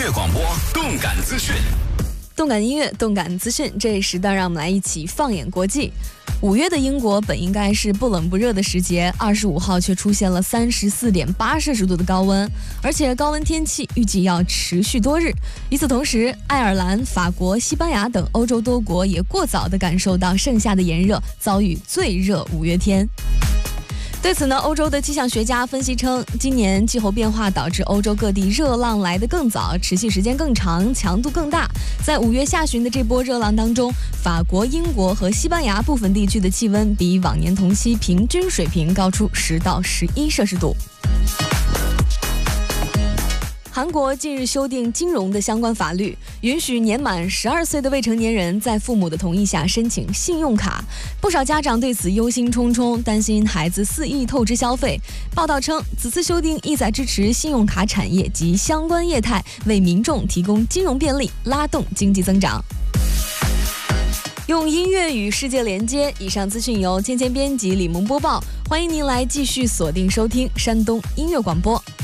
乐广播，动感资讯。 动感音乐，动感资讯，这一时段让我们来一起放眼国际。5月的英国本应该是不冷不热的时节，25号却出现了34.8摄氏度的高温，而且高温天气预计要持续多日。与此同时，爱尔兰、法国、西班牙等欧洲多国也过早地感受到盛夏的炎热，遭遇最热5月天。对此呢，欧洲的气象学家分析称，今年气候变化导致欧洲各地热浪来得更早，持续时间更长，强度更大。在5月下旬的这波热浪当中，法国、英国和西班牙部分地区的气温比往年同期平均水平高出10到11摄氏度。韩国近日修订金融的相关法律，允许年满12岁的未成年人在父母的同意下申请信用卡。不少家长对此忧心忡忡，担心孩子肆意透支消费。报道称，此次修订意在支持信用卡产业及相关业态，为民众提供金融便利，拉动经济增长。用音乐与世界连接，以上资讯由芊芊编辑，李萌播报。欢迎您来继续锁定收听山东音乐广播。